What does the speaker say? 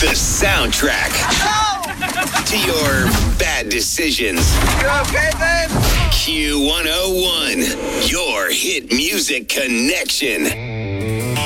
The soundtrack to your bad decisions. You okay, babe? Q101, your hit music connection.